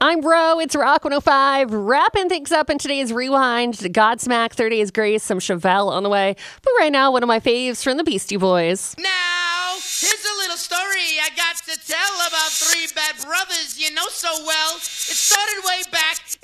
I'm Bro. It's Rock 105. Wrapping things up in today's Rewind. Godsmack, 30 Days Grace, some Chevelle on the way. But right now, one of my faves from the Beastie Boys. Now, here's a little story I got to tell about three bad brothers you know so well. It started way back